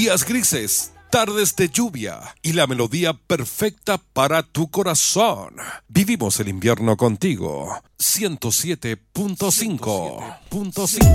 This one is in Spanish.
días grises, tardes de lluvia y la melodía perfecta para tu corazón. Vivimos el invierno contigo. 107.5.